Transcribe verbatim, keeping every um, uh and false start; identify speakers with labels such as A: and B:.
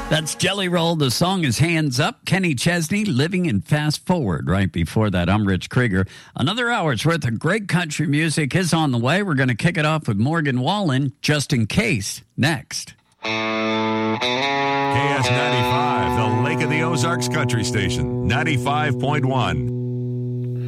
A: That's Jelly Roll. The song is Hands Up. Kenny Chesney, Living in Fast Forward. Right before that, I'm Rich Krieger. Another hour's worth of great country music is on the way. We're going to kick it off with Morgan Wallen, Just in Case, next.
B: K S ninety-five, the Lake of the Ozarks Country Station, ninety-five point one.